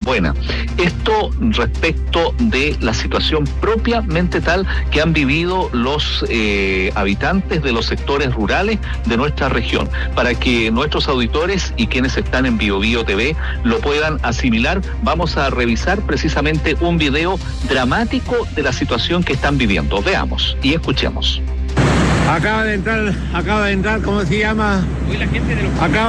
buena. Esto respecto de la situación propiamente tal que han vivido los habitantes de los sectores rurales de nuestra región, para que nuestros auditores y quienes están en BioBio TV lo puedan asimilar. Vamos a revisar precisamente un video dramático de la situación que están viviendo. Veamos y escuchemos. Acaba de entrar, ¿cómo se llama? Hoy la gente de los... Acaba